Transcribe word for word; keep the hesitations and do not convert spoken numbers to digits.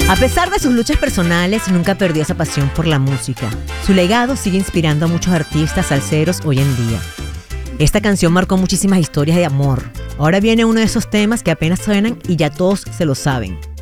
A pesar de sus luchas personales, nunca perdió esa pasión por la música. Su legado sigue inspirando a muchos artistas salseros hoy en día. Esta canción marcó muchísimas historias de amor. Ahora viene uno de esos temas que apenas suenan y ya todos se lo saben.